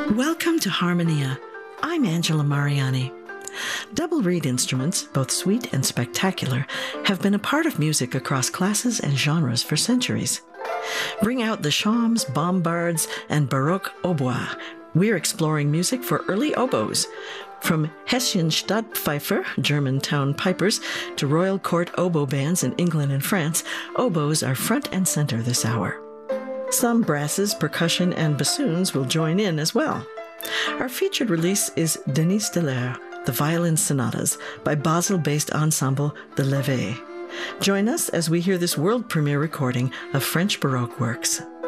Welcome to Harmonia. I'm Angela Mariani. Double reed instruments, both sweet and spectacular, have been a part of music across classes and genres for centuries. Bring out the shawms, bombards, and Baroque hautbois. We're exploring music for early oboes. From Hessian Stadtpfeifer, German town pipers, to royal court oboe bands in England and France, oboes are front and center this hour. Some brasses, percussion, and bassoons will join in as well. Our featured release is Denise Delaire, The Violin Sonatas, by Basel-based ensemble The Levée. Join us as we hear this world premiere recording of French Baroque works.